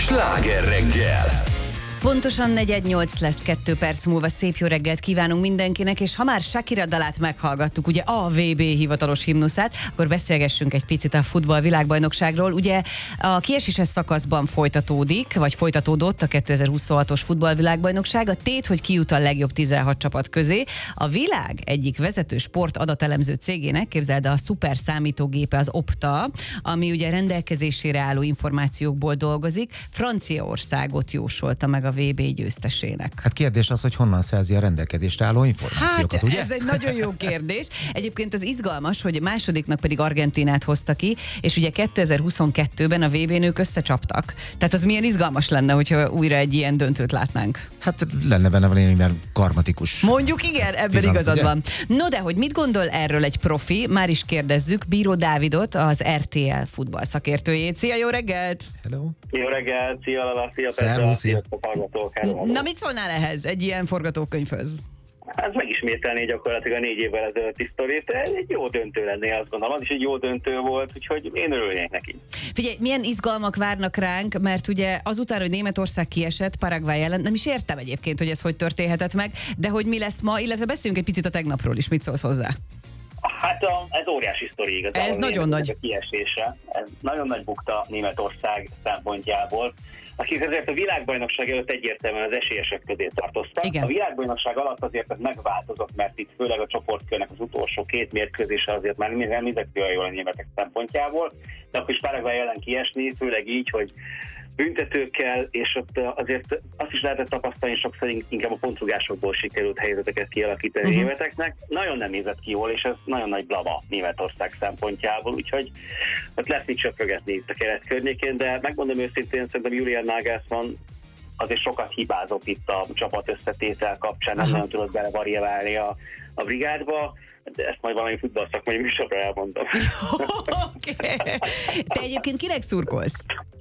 Sláger reggel! Pontosan 4:08 lesz, 2 perc múlva. Szép jó reggelt kívánunk mindenkinek, és ha már Shakira dalát meghallgattuk, ugye a VB hivatalos himnuszát, akkor beszélgessünk egy picit a futball világbajnokságról. Ugye a kieséses szakaszban folytatódott a 2026-os futballvilágbajnokság. A tét, hogy kijut a legjobb 16 csapat közé. A világ egyik vezető sport adatelemző cégének, képzeld, a szuper számítógépe, az Opta, ami ugye rendelkezésére álló információkból dolgozik, Franciaországot jósolta meg a VB győztesének. Hát kérdés az, hogy honnan szerzi a rendelkezésre álló információkat, ugye? Ez egy nagyon jó kérdés. Egyébként az izgalmas, hogy másodiknak pedig Argentínát hozta ki, és ugye 2022-ben a VB nők összecsaptak. Tehát az milyen izgalmas lenne, hogyha újra egy ilyen döntőt látnánk. Hát lenne benne valami, mert karmatikus. Mondjuk igen, ebben igazad van. No, de hogy mit gondol erről egy profi? Már is kérdezzük Bíró Dávidot, az RTL futball szakértőjét. Szia, jó reggelt! Hello! Jó reggelt, szia Lala, szia Petra, szia hallgatók. Na, mit szólnál ehhez, egy ilyen forgatókönyvhöz? Hát megismételné gyakorlatilag a 4 évvel ezelőtti sztorit, egy jó döntő lenné, azt gondolom. Az is egy jó döntő volt, úgyhogy én örülnék neki. Figyelj, milyen izgalmak várnak ránk, mert ugye azután, hogy Németország kiesett Paraguay ellen, nem is értem egyébként, hogy ez hogy történhetett meg, de hogy mi lesz ma, illetve beszéljünk egy picit a tegnapról is, mit szólsz hozzá? Hát ez óriási sztori igazából. Ez nagyon nagy. A kiesése. Ez nagyon nagy bukta Németország szempontjából, akik azért a világbajnokság előtt egyértelműen az esélyesek közé tartoztak. Igen. A világbajnokság alatt azért ez megváltozott, mert itt főleg a csoportkörnek az utolsó 2 mérkőzése azért már nem mindenki olyan jól a németek szempontjából, de akkor is Paraguay ellen kiesni, főleg így, hogy büntetőkkel, és ott azért azt is lehetett tapasztalni, sokszor inkább a pontrugásokból sikerült helyzeteket kialakítani németeknek. Nagyon nem nézett ki jól, és ez nagyon nagy blama Németország szempontjából, úgyhogy ott lesz mit söprögetni itt a keret környékén, de megmondom őszintén, szerintem Julian Nagelsmann azért sokat hibázott itt a csapat összetétel kapcsán, nem nagyon tudott belevariálni a brigádba, de ezt majd valami futballszakmai műsorra elmondom. Oké. Te egyébként kinek szurkolsz?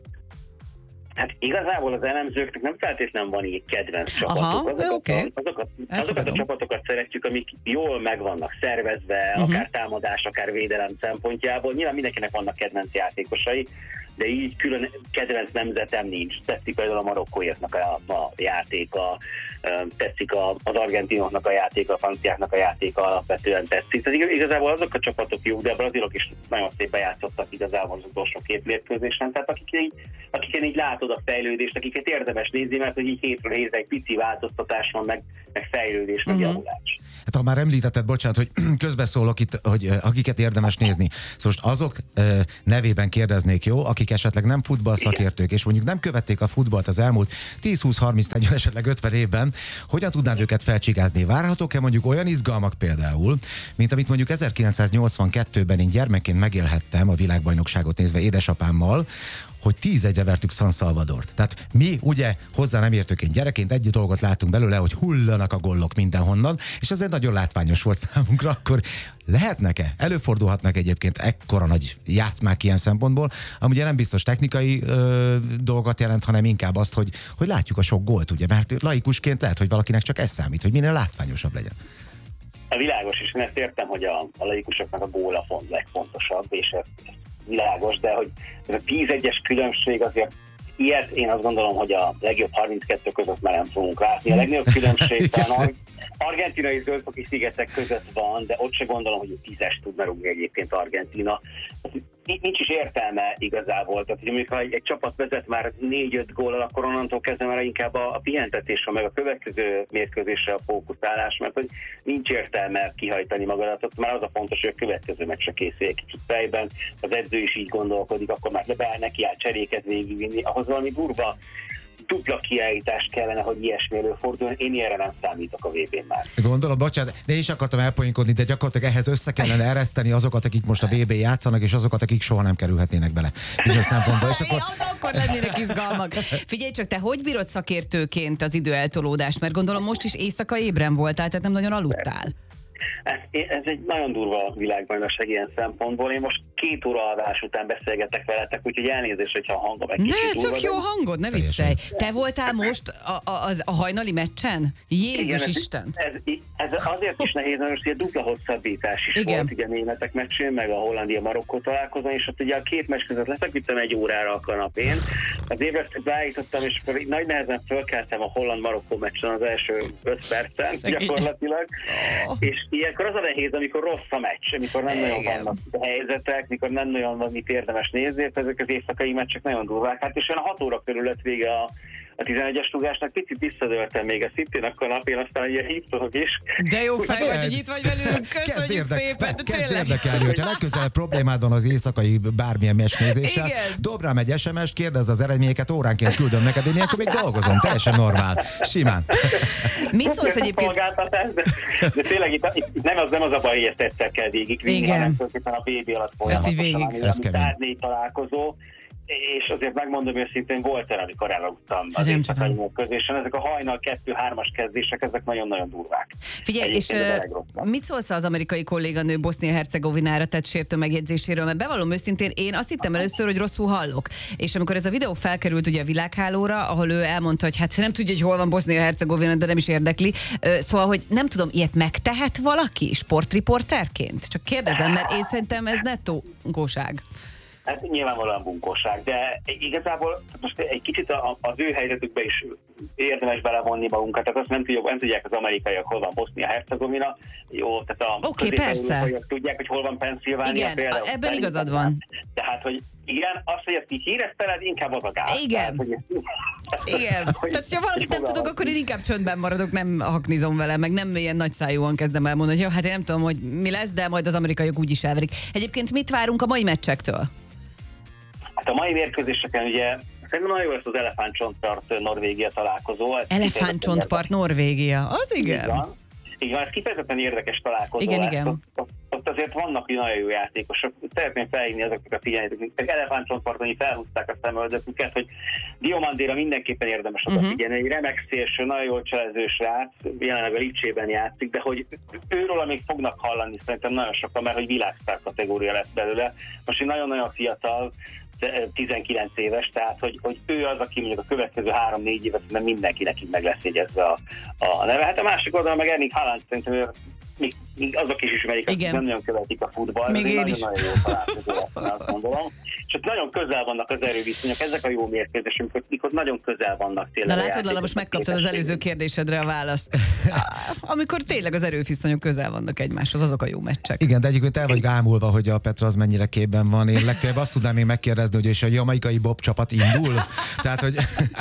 Hát igazából az elemzőknek nem feltétlenül van így kedvenc csapatuk. Azokat a csapatokat szeretjük, amik jól meg vannak szervezve, akár támadás, akár védelem szempontjából. Nyilván mindenkinek vannak kedvenc játékosai, de így külön kedvenc nemzetem nincs. Tetszik például a marokkóiaknak a játéka, tetszik az argentinoknak a játéka, a franciáknak a játéka alapvetően tetszik. Tehát igazából azok a csapatok jók, de a brazilok is nagyon szépen játszottak igazából az utolsó 2 mérkőzésen. Tehát akiken így látod a fejlődést, akiket érdemes nézni, mert hogy így hétről hétre egy pici változtatás van, meg fejlődés, meg javulás. Hát ha már említetted, bocsánat, hogy közbeszólok itt, hogy akiket érdemes nézni. Szóval most azok nevében kérdeznék, jó, akik esetleg nem futballszakértők, és mondjuk nem követték a futballt az elmúlt 10-20-30, esetleg 50 évben, hogyan tudnád őket felcsigázni? Várhatók-e mondjuk olyan izgalmak például, mint amit mondjuk 1982-ben én gyermekként megélhettem a világbajnokságot nézve édesapámmal, hogy 10-1-re vertük San Salvadort. Tehát mi ugye hozzá nem értük, én gyerekként egy dolgot látunk belőle, hogy hullanak a gollok mindenhonnan, és ez egy nagyon látványos volt számunkra, akkor lehetnek-e? Előfordulhatnak egyébként ekkora nagy játszmák ilyen szempontból, ami ugye nem biztos technikai dolgot jelent, hanem inkább azt, hogy látjuk a sok gólt, ugye, mert laikusként lehet, hogy valakinek csak ez számít, hogy minél látványosabb legyen. A világos, és én ezt értem, hogy a laikusoknak a gól a legfontosabb, és ez világos, de hogy ez a 10-1-es különbség azért ilyet én azt gondolom, hogy a legjobb 32 között már nem fogunk látni. A legnagyobb különbség talán argentinai zöldfoki szigetek között van, de ott se gondolom, hogy a 10-es tudna rúgni egyébként Argentína. Nincs is értelme igazából. Tehát, hogy mondjuk, ha egy csapat vezet már 4-5 góllal, akkor onnantól kezdve már inkább a pihentetésre, meg a következő mérkőzésre a fókuszálás, mert hogy nincs értelme kihajtani magadat, ott már az a fontos, hogy a következő meccsre készül egy kicsit fejben, az edző is így gondolkodik, akkor már neki áll cseréket végigvinni, ahhoz valami durva dupla kiállítást kellene, hogy ilyesmi előforduljon. Én ilyenre nem számítok a VB-n már. Gondolom, bocsánat, de én is akartam elpoinkodni, de gyakorlatilag ehhez össze kellene ereszteni azokat, akik most a VB játszanak, és azokat, akik soha nem kerülhetnének bele bizonyos szempontból. És akkor lennének izgalmak. Figyelj csak, te hogy bírod szakértőként az időeltolódást? Mert gondolom most is éjszaka ébren voltál, tehát nem nagyon aludtál. Ez egy nagyon durva világbajnokság ilyen szempontból. Én most 2 óra alvás után beszélgetek veletek, úgyhogy elnézést, hogyha a hangom egy kicsit durva. Ne, csak jó hangod, ne viccelj. Te voltál most a hajnali meccsen? Jézus igen, Isten! Ez azért is nehéz, mert ugye dupla hosszabbítás is volt, ugye a németek meccsén, meg a Hollandia-Marokkó találkozón, és ott ugye a két meccs között lefeküdtem 1 órára a kanapén. Az ébresztőt beállítottam, és nagy nehezen fölkeltem a Holland-Marokkó meccsen az első 5 percen gyakorlatilag. És ilyenkor az a nehéz, amikor rossz a meccs, amikor nem nagyon vannak helyzetek, mikor nem nagyon van mit érdemes nézni, ezek az éjszakai meccsek nagyon durvák. Hát és olyan 6 óra körül lett vége a 11-es rugásnak, picit visszadőltem még a City-nak a napján, aztán ugye hívtok is. De jó fej vagy, hogy itt vagy velünk, köszönjük szépen, de kezd tényleg. érdekelni, hogyha legközelebb problémád van az éjszakai bármilyen meccsnézéssel, dob rám egy SMS-t, kérdezz az eredményeket, óránként küldöm neked, én ilyenkor még dolgozom, teljesen normál, simán. Mit szólsz egyébként? De tényleg itt nem az a baj, hogy ezt egyszer kell végigvinni, hanem tulajdonképpen a BB alatt folyamatosan, ami találkozó. És azért megmondom őszintén, volt olyan, amikor elaludtam az éjszakai közésen. Ezek a hajnal 2-3-as kezdések, ezek nagyon-nagyon durvák. Figyelj, és mit szólsz az amerikai kolléganő Bosznia-Hercegovinára tett sértő megjegyzéséről? Mert bevallom őszintén, én azt hittem először, hogy rosszul hallok. És amikor ez a videó felkerült ugye a világhálóra, ahol ő elmondta, hogy hát nem tudja, hogy hol van Bosznia-Hercegovina, de nem is érdekli. Szóval, hogy nem tudom, ilyet megtehet valaki sportriporterként? Csak kérdezem, mert én szerintem ez nettó góság. Hát nyilvánvalóan bunkóság, de igazából most egy kicsit az ő helyzetükbe is érdemes belevonni magunkat, tehát azt nem tudják az amerikaiak, hol van Bosznia-Hercegovina. Jó, tehát Oké, persze. Tudják, hogy hol van Pennsylvania. Igen, például, ebben igazad van. Tehát, hogy igen, azt, hogy ezt így híreszteled, inkább az a gáz. Igen. Igen. Tehát, ha valamit nem tudok, akkor én inkább csöndben maradok, nem haknizom vele, meg nem ilyen nagyszájúan kezdem elmondani, hogy jó, hát én nem tudom, hogy mi lesz, de majd az amerikaiak úgyis elverik. Egyébként mit várunk a mai meccsektől? Hát a mai mérkőzéseken ugye szerintem nagyon jó lesz az elefántcsontpart Norvégia találkozó. Elefántcsontpart Norvégia, az igen. Igen, ez kifejezetten érdekes találkozó. Igen. Ott azért vannak nagyon jó játékosok. Szeretném felhívni azoknak a figyelmet, akik elefántcsontparton felhúzták a szemöldöküket, hogy Diomandéra mindenképpen érdemes oda figyelni. Egy remek szélső, nagyon jól cselező srác, jelenleg a Lipcsében játszik, de hogy őről még fognak hallani szerintem nagyon sokan, mert hogy világsztár kategória lesz belőle. Most egy nagyon-nagyon fiatal, 19 éves, tehát hogy ő az, aki mondjuk a következő 3-4 évet nem mindenkinek így meg lesz jegyezve a neve. Hát a másik oldalon meg Erling Haaland szerintem még azok is ismerik, akik nem nagyon követik a futball. Még én is. Nagyon jó találkozó, azt gondolom. És ott nagyon közel vannak az erőviszonyok, ezek a jó mérkőzések, mikor nagyon közel vannak tényleg. Na látod, Lala, most megkaptad az előző kérdésedre a választ. Amikor tényleg az erőviszonyok közel vannak egymáshoz, azok a jó meccsek. Igen, de egyébként el vagy rámulva, hogy a Petra az mennyire képben van. Én legfeljebb azt tudnám még megkérdezni, hogy és a jamaikai bob csapat indul? Tehát, hogy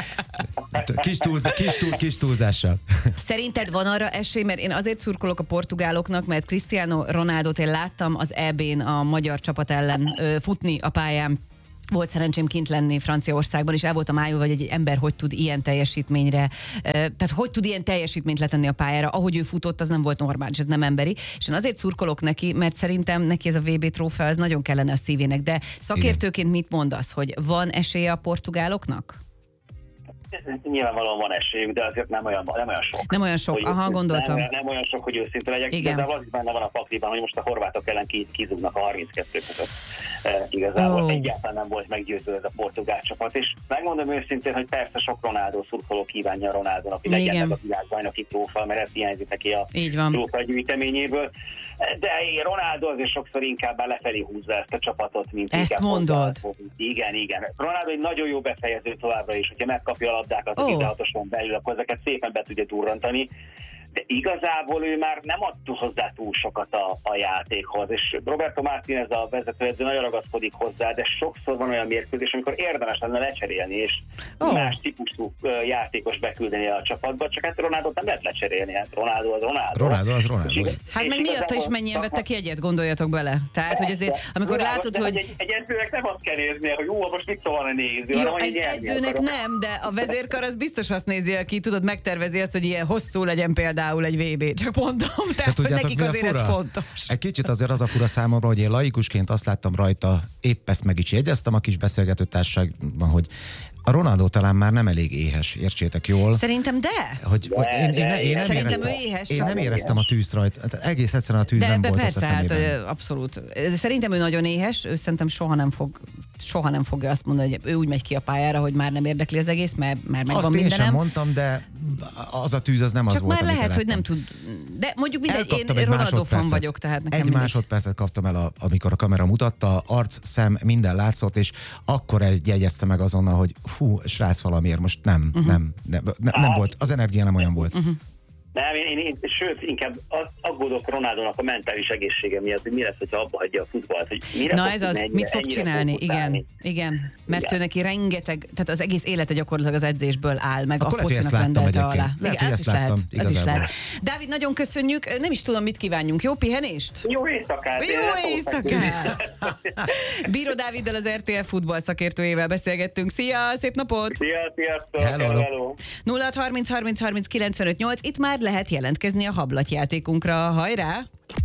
kis túlzással. Szerinted van arra esély, mert én azért szurkolok a portugáloknak, mert Cristiano Ronaldot én láttam az EB-n a magyar csapat ellen futni a pályán. Volt szerencsém kint lenni Franciaországban, és el voltam ájulva, hogy egy ember hogy tud ilyen teljesítményre, tehát hogy tud ilyen teljesítményt letenni a pályára, ahogy ő futott, az nem volt normális, ez nem emberi. És én azért szurkolok neki, mert szerintem neki ez a VB trófea, ez nagyon kellene a szívének. De szakértőként mit mondasz, hogy van esélye a portugáloknak? Nyilvánvalóan van esélyük, de azért nem olyan sok. Nem olyan sok, aha, gondoltam. Nem olyan sok, hogy őszinte legyek, igen. De az benne van a pakliban, hogy most a horvátok ellen kizugnak a 32 között. Igazából egyáltalán nem volt meggyőző ez a portugál csapat, és megmondom őszintén, hogy persze sok Ronaldo szurkoló kívánja a Ronaldónak, hogy legyen meg a világbajnoki trófea, mert ez hiányzik neki a trófea gyűjteményéből. De Ronaldo azért sokszor inkább lefelé húzza ezt a csapatot, mint ezt mondod. Igen. Ronaldo egy nagyon jó befejező továbbra is, hogyha megkapja a labdákat a 16-oson belül, akkor ezeket szépen be tudja durrantani. De igazából ő már nem ad hozzá túl sokat a játékhoz, és Roberto Martínez a vezetőedző nagyon ragaszkodik hozzá, de sokszor van olyan mérkőzés, amikor érdemes lenne lecserélni, és más típusú játékos beküldeni a csapatba, csak hát Ronaldot nem lehet lecserélni, hát Ronaldo az Ronaldo. Hát meg miatta is mennyien vettek jegyet, gondoljatok bele. Tehát, hogy azért, amikor látod, hogy... Egy edzőnek nem azt kell néznie, hogy jó, most mit szól a néző. Jó, egy edzőnek nem, de a vezérkar az biztos azt nézi, aki tudod, megtervezi azt, hogy ilyen hosszú legyen például egy VB, csak mondom, tehát hogy nekik azért ez fontos. Egy kicsit azért az a fura számomra, hogy én laikusként azt láttam rajta, épp ezt meg is jegyeztem a kis beszélgető társaságban, hogy a Ronaldo talán már nem elég éhes, értsétek jól. Szerintem én nem éreztem a tűzt rajta. Egész egyszerűen a tűz nem volt persze, ott a szemében. Hát, abszolút. Szerintem ő nagyon éhes, ő szerintem soha nem fog soha nem fogja azt mondani, hogy ő úgy megy ki a pályára, hogy már nem érdekli az egész, mert megvan Azt én mindenem. sem mondtam, de az a tűz az nem Csak az volt, már amit lehet, hogy szerettem. nem tud. De mondjuk mindegy, Elkaptam én egy Ronaldo fan másodpercet. vagyok, tehát nekem Egy mindegy. másodpercet kaptam el, amikor a kamera mutatta, arc, szem, minden látszott, és akkor jegyezte meg azonnal, hogy hú, srác, valamiért most nem volt, az energia nem olyan volt. Nem, én sőt, inkább aggódok Ronaldónak a mentális egészsége miatt, hogy mi lesz, hogyha abba hagyja a futballt. Hogy mire Na fog ez az, menni, mit fog ennyire csinálni? fókuszálni. Igen. Mert Igen. ő neki rengeteg, tehát az egész élete gyakorlatilag az edzésből áll, meg Akkor a lehet, hogy focinak ezt láttam rendelte alá. egyébként. Lehet, Igen, hogy az ezt is lehet. láttam, Az is igazából. lehet. Dávid, nagyon köszönjük. Nem is tudom, mit kívánjunk. Jó pihenést? Jó éjszakát! Jó éjszakát! Bíró Dáviddal, az RTL futball szakértőjével beszélgettünk. Szia, szép napot! Sziasztok! Hello. 06 30 30 30 95 8. Itt már lehet jelentkezni a hablatjátékunkra. Hajrá!